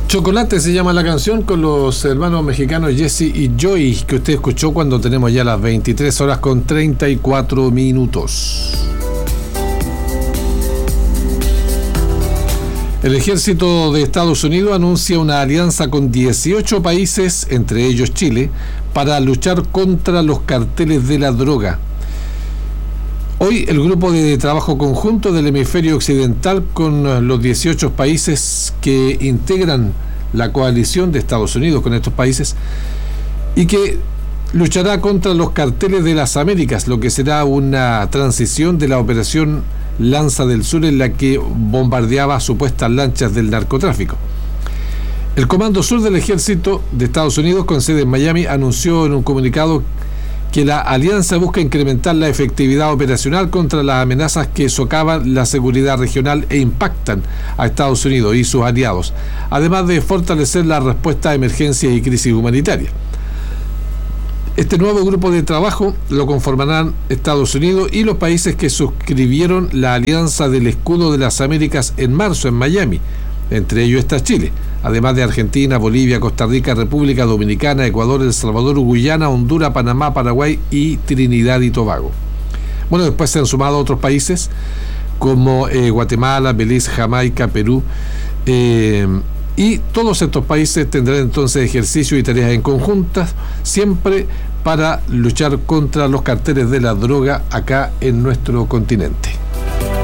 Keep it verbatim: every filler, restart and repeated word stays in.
Chocolate se llama la canción, con los hermanos mexicanos Jesse y Joy, que usted escuchó cuando tenemos ya las veintitrés horas con treinta y cuatro minutos. El ejército de Estados Unidos anuncia una alianza con dieciocho países, entre ellos Chile, para luchar contra los carteles de la droga. Hoy el grupo de trabajo conjunto del hemisferio occidental con los dieciocho países que integran la coalición de Estados Unidos con estos países y que luchará contra los carteles de las Américas, lo que será una transición de la operación Lanza del Sur, en la que bombardeaba supuestas lanchas del narcotráfico. El Comando Sur del Ejército de Estados Unidos, con sede en Miami, anunció en un comunicado que la alianza busca incrementar la efectividad operacional contra las amenazas que socavan la seguridad regional e impactan a Estados Unidos y sus aliados, además de fortalecer la respuesta a emergencias y crisis humanitarias. Este nuevo grupo de trabajo lo conformarán Estados Unidos y los países que suscribieron la Alianza del Escudo de las Américas en marzo en Miami. Entre ellos está Chile, además de Argentina, Bolivia, Costa Rica, República Dominicana, Ecuador, El Salvador, Guyana, Honduras, Panamá, Paraguay y Trinidad y Tobago. Bueno, después se han sumado otros países como eh, Guatemala, Belice, Jamaica, Perú, eh, y todos estos países tendrán entonces ejercicio y tareas en conjuntas, siempre para luchar contra los carteles de la droga acá en nuestro continente.